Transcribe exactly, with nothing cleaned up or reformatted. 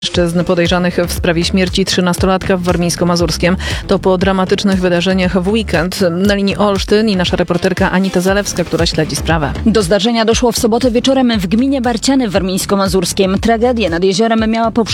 Mężczyzn podejrzanych w sprawie śmierci trzynastolatka w Warmińsko-Mazurskiem. To po dramatycznych wydarzeniach w weekend. Na linii Olsztyn i nasza reporterka Anita Zalewska, która śledzi sprawę. Do zdarzenia doszło w sobotę wieczorem w gminie Barciany w Warmińsko-Mazurskiem. Tragedię nad jeziorem miała poprzednią